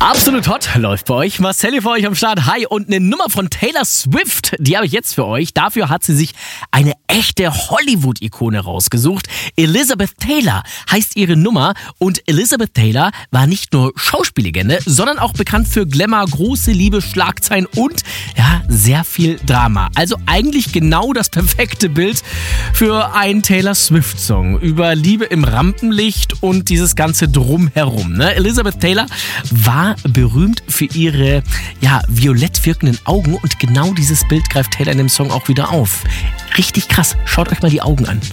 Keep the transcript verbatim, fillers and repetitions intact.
Absolut Hot läuft bei euch. Marcel hier für euch am Start. Hi, und eine Nummer von Taylor Swift, die habe ich jetzt für euch. Dafür hat sie sich eine echte Hollywood-Ikone rausgesucht. Elizabeth Taylor heißt ihre Nummer. Und Elizabeth Taylor war nicht nur Schauspiellegende, sondern auch bekannt für Glamour, große Liebe, Schlagzeilen und ja, sehr viel Drama. Also eigentlich genau das perfekte Bild für einen Taylor Swift-Song über Liebe im Rampenlicht und dieses ganze Drumherum. Ne? Elizabeth Taylor war berühmt für ihre ja, violett wirkenden Augen und genau dieses Bild greift Taylor in dem Song auch wieder auf. Richtig krass. Schaut euch mal die Augen an.